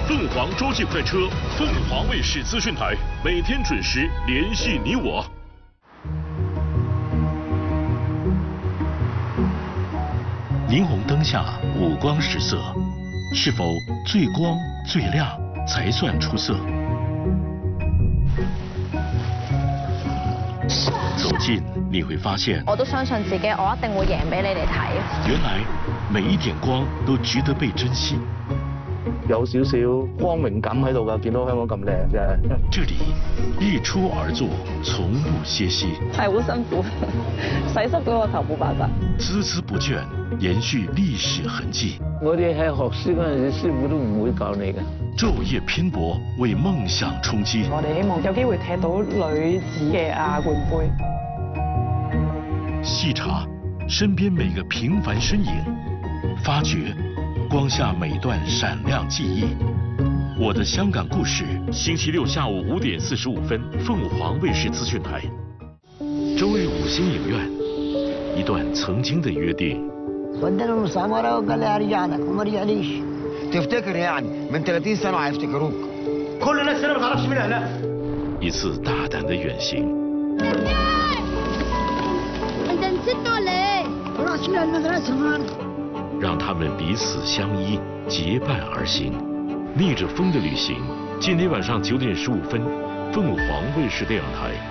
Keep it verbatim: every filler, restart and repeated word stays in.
凤凰洲际快车，凤凰卫视资讯台，每天准时联系你我。霓虹灯下五光十色，是否最光最亮才算出色？走近你會發現， 我都相信自己，我一定會贏俾你哋睇。 原來每一點光都值得被珍惜。 有少少光榮感喺度㗎，見到香港咁靚啫。 這裡日出而作，從不歇息。 係好辛苦，洗濕咗個頭冇辦法。 孜孜不倦，延續歷史痕跡。 我哋喺學書嗰陣時，師傅都唔會教你㗎。 晝夜拼搏，為夢想衝擊。 我哋希望有機會踢到女子嘅亞冠杯。 細查身邊每個平凡身影，發掘光下每段閃亮記憶。我的香港故事，星期六下午五點四十五分，鳳凰衛視資訊台。周日五星影院，一段曾經的約定。 تفتكر يعني من ثلاثين سنة هيفتكروك كل الناس هنا ما تعرفش مين هنا 一次大膽的遠行 انت نسيت ولا ايه راس من المدرسة معنا 讓他們彼此相依結伴而行逆着風的旅行今天晚上九點十五分鳳凰衛視電影台